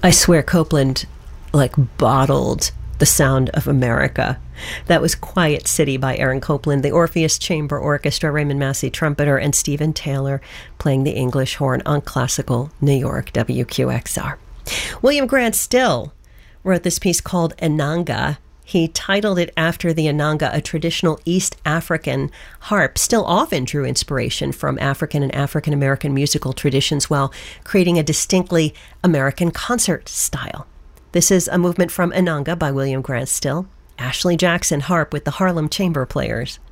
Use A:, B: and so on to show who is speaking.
A: I swear Copeland like bottled the sound of America. That was Quiet City by Aaron Copland, the Orpheus Chamber Orchestra, Raymond Massey trumpeter, and Stephen Taylor playing the English horn on Classical New York, WQXR. William Grant Still wrote this piece called Inanga. He titled it after the inanga, a traditional East African harp. Still often drew inspiration from African and African-American musical traditions while creating a distinctly American concert style. This is a movement from Inanga by William Grant Still. Ashley Jackson harp with the Harlem Chamber Players.